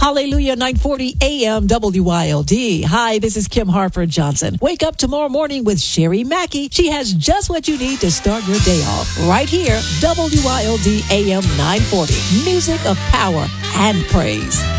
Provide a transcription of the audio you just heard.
Hallelujah, 940 AM WYLD. Hi, this is Kim Harford Johnson. Wake up tomorrow morning with Sherry Mackey. She has just what you need to start your day off. Right here, WYLD AM 940. Music of power and praise.